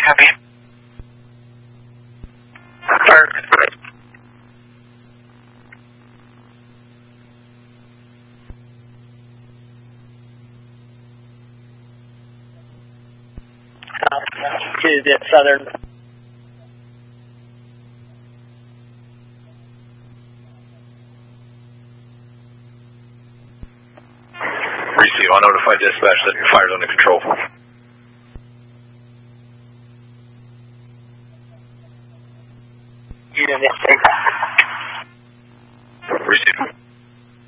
Copy. Fire. To the southern. Receive. I'll notify dispatch that fire's under control.